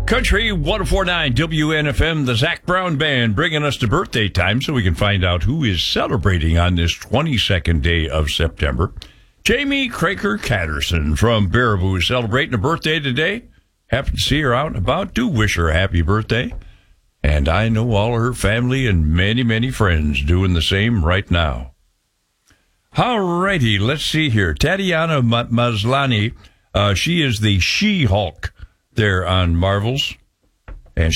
Country 104.9 WNFM, the Zach Brown Band, bringing us to birthday time so we can find out who is celebrating on this 22nd day of September. Jamie Craker Catterson from Baraboo celebrating a birthday today. Happen to see her out and about. Do wish her a happy birthday. And I know all her family and many, many friends doing the same right now. All righty, let's see here. Tatiana Maslany, she is the She-Hulk there on Marvels.